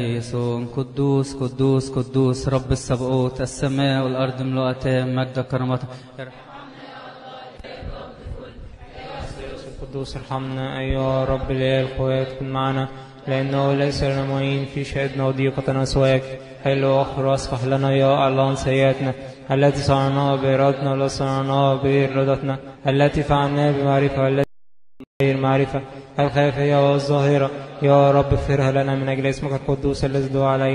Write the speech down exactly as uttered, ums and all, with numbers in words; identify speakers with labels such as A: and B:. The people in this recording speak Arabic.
A: يسوع قدوس قدوس قدوس رب السبقوت، السماء والأرض ملؤتان مجد كرامته.
B: القدوس ارحمنا أيها رب الإله القوات، كن معنا لأنه ليس لنا معين في شهدنا وضيقتنا سواك. حل وأخر واصفح لنا يا الله عن سيئاتنا التي صنعناها بإرادتنا ولا صنعناها بإرادتنا، التي فعلناها بمعرفة والتي غير معرفة، الخافية والظاهرة. يا رب اغفرها لنا من أجل اسمك القدوس الذي دعا علينا.